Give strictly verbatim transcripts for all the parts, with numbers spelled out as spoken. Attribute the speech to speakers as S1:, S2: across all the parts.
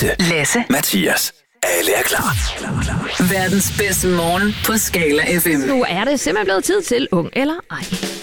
S1: Louise,
S2: Lasse,
S1: Mathias. Alle er klar.
S2: verdens bedste morgen på Skala F M.
S3: Nu er det simpelthen blevet tid til Ung eller Ej.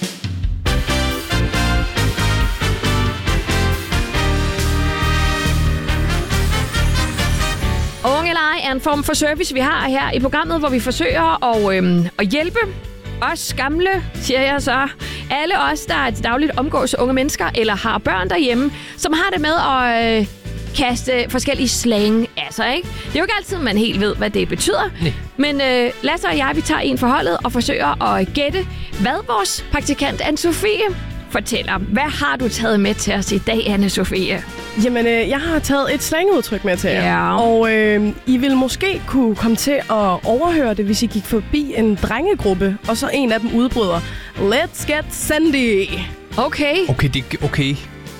S3: Ung eller Ej er en form for service, vi har her i programmet, hvor vi forsøger at, øhm, at hjælpe os gamle, siger jeg så. Alle os, der er til dagligt omgås unge mennesker, eller har børn derhjemme, som har det med at øh, kaste forskellige slang af sig, ikke? Det er jo ikke altid, man helt ved, hvad det betyder. Nej. Men øh, Lasse og jeg, vi tager en forholdet og forsøger at gætte, hvad vores praktikant Anne-Sophie fortæller. Hvad har du taget med til os i dag, Anne-Sophie?
S4: Jamen, øh, jeg har taget et slangudtryk med til jer.
S3: Ja.
S4: Og øh, I vil måske kunne komme til at overhøre det, hvis I gik forbi en drengegruppe, og så en af dem udbryder, "Let's get Sandy."
S3: Okay.
S5: Okay, det okay.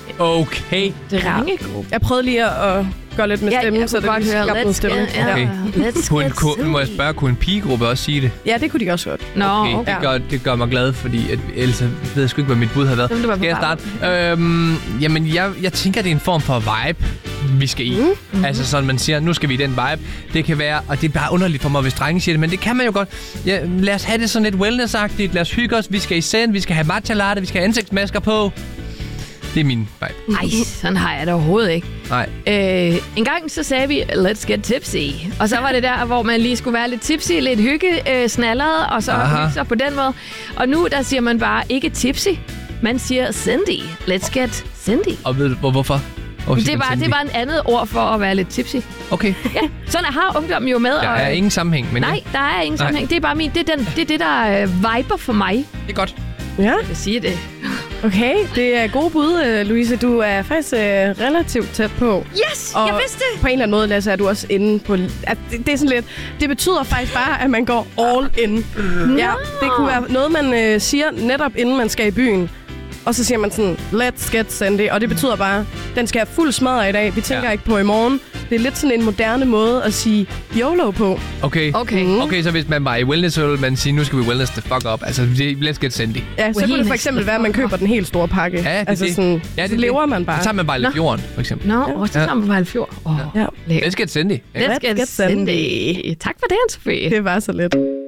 S5: Okay.
S3: Drengegruppe.
S4: Jeg prøvede lige at øh, gøre lidt med stemmen,
S3: ja,
S4: så det
S3: godt
S4: lige
S3: høre.
S4: skabte noget
S3: Let's
S4: stemme.
S3: get, ja.
S5: Okay.
S3: Let's
S5: Kunne,
S3: get
S5: kunne, må jeg spørge, kunne en pigegruppe også sige det?
S4: Ja, det kunne de også godt.
S3: Nå,
S5: Okay,
S3: okay.
S5: det gør, det gør mig glad, fordi at, ellers ved jeg sgu ikke, hvad mit bud har været.
S3: Jamen, det var
S5: Skal jeg starte? Øhm, jamen, jeg, jeg tænker, det er en form for vibe, vi skal i. Mm. Altså sådan, man siger, nu skal vi i den vibe. Det kan være, og det er bare underligt for mig, hvis drenge siger det, men det kan man jo godt. Ja, lad os have det sådan lidt wellness-agtigt. Lad os hygge os. Vi skal i send, vi skal have matcha latte, vi skal have ansigtsmasker på. Det er min vibe.
S3: Nej, sådan har jeg det overhovedet ikke.
S5: Nej.
S3: Øh, en gang så sagde vi, let's get tipsy. Og så var det der, hvor man lige skulle være lidt tipsy, lidt hygge, øh, snallerede, og så
S5: Aha.
S3: hygge sig på den måde. Og nu, der siger man bare ikke tipsy. Man siger Cindy. Let's get Cindy.
S5: Og ved du hvor, hvorfor? Hvorfor
S3: Det
S5: siger
S3: er,
S5: man
S3: bare, det
S5: Cindy?
S3: er bare en andet ord for at være lidt tipsy.
S5: Okay.
S3: Ja, sådan har ungdommen jo med.
S5: Der
S3: og,
S5: er ingen sammenhæng, men
S3: Nej, der er ingen
S5: Nej.
S3: sammenhæng. Det er bare min, det er, den, det, er det, der øh, viber for mig.
S5: det er godt.
S4: Ja,
S3: Jeg vil sige det.
S4: okay. Det er gode bud, øh, Louise. Du er faktisk øh, relativt tæt på.
S3: Yes,
S4: Og
S3: jeg vidste det.
S4: på en eller anden måde, Lasse, er du også inde på... At det, det er sådan lidt... Det betyder faktisk bare, at man går all in. Ja, det kunne være noget, man øh, siger netop inden man skal i byen. Og så siger man sådan, let's get Sandy. Og det betyder bare, den skal have fuld smadret i dag. Vi tænker
S5: Ja.
S4: ikke på i morgen. Det er lidt sådan en moderne måde at sige YOLO på.
S5: Okay.
S3: Okay.
S4: Mm.
S5: Okay, så hvis man var i wellness, så ville man sige, nu skal vi wellness the fuck up. Altså, let's get Sandy.
S4: Ja, så kunne det
S3: Wellness.
S4: for eksempel være, at man køber den helt store pakke.
S5: Ja, det er
S4: altså
S5: det.
S4: sådan,
S5: Ja,
S4: så lever man bare.
S5: Så tager man bare lidt
S3: Nå.
S5: jorden, for eksempel.
S3: Nå, og så
S5: Ja.
S3: sammen på Vejlefjord. Åh,
S4: Ja.
S3: lækkert.
S5: Let's get Sandy.
S3: Let's get Sandy. Tak for det, Anne-Sophie.
S4: Det var så let.